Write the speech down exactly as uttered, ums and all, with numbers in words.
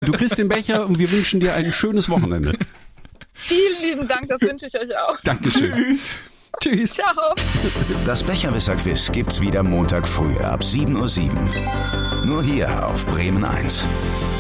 Du kriegst den Becher und wir wünschen dir ein schönes Wochenende. Vielen lieben Dank, das wünsche ich euch auch. Dankeschön. Tschüss. Tschüss. Ciao. Das Becherwisser-Quiz gibt's wieder Montag früh ab sieben Uhr sieben. Nur hier auf Bremen eins.